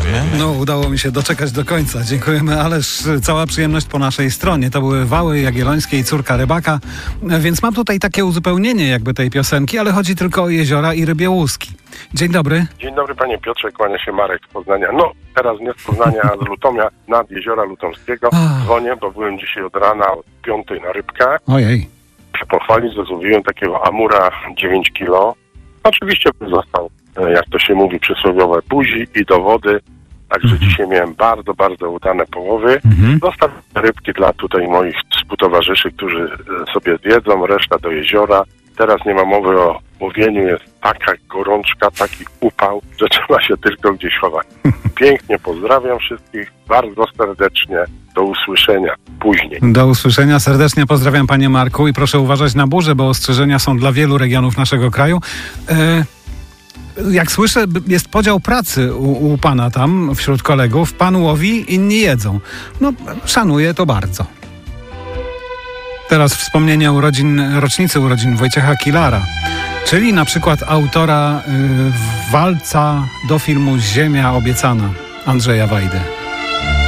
nie? No, udało mi się doczekać do końca. Dziękujemy, ależ cała przyjemność po naszej stronie. To były Wały Jagiellońskie i Córka Rybaka, więc mam tutaj takie uzupełnienie jakby tej piosenki, ale chodzi tylko o jeziora i rybie łuski. Dzień dobry. Dzień dobry panie Piotrze, kłania się Marek z Poznania. No, teraz nie z Poznania, a z Lutomia, nad jeziora Lutomskiego. Dzwonię, bo byłem dzisiaj od rana od 5 na rybkach. Ojej. Się pochwalić, że złowiłem takiego amura 9 kilo. Oczywiście został, jak to się mówi, przysłowiowe buzi i do wody. Także dzisiaj miałem bardzo, bardzo udane połowy. Zostawiam rybki dla tutaj moich współtowarzyszy, którzy sobie zjedzą, reszta do jeziora. Teraz nie ma mowy o łowieniu, jest taka gorączka, taki upał, że trzeba się tylko gdzieś chować. Pięknie pozdrawiam wszystkich, bardzo serdecznie, do usłyszenia później. Do usłyszenia, serdecznie pozdrawiam panie Marku i proszę uważać na burze, bo ostrzeżenia są dla wielu regionów naszego kraju. Jak słyszę, jest podział pracy u pana tam, wśród kolegów. Pan łowi, inni jedzą. No, szanuję to bardzo. Teraz wspomnienie rocznicy urodzin Wojciecha Kilara, czyli na przykład autora walca do filmu Ziemia obiecana Andrzeja Wajdy.